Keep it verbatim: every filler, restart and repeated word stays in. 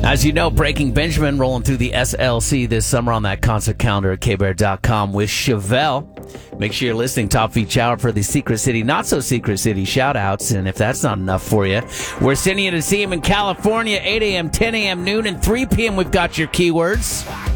As you know, Breaking Benjamin rolling through the S L C this summer on that concert calendar at K Bear dot com with Chevelle. Make sure you're listening top of each hour for the Secret City, not so Secret City shout outs. And if that's not enough for you, we're sending you to see him in California, eight a.m., ten a.m., noon, and three p.m. We've got your keywords.